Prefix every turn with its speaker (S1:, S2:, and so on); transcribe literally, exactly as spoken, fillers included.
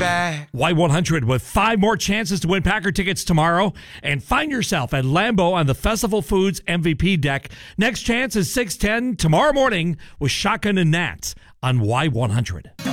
S1: back.
S2: Y one hundred with five more chances to win Packer tickets tomorrow. And find yourself at Lambeau on the Festival Foods M V P deck. Next chance is six ten tomorrow morning with Shotgun and Nats on Y one hundred.